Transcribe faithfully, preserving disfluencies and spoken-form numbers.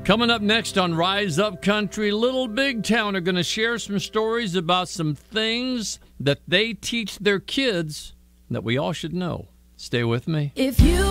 Coming up next on Rise Up Country, Little Big Town are going to share some stories about some things that they teach their kids that we all should know. Stay with me. If you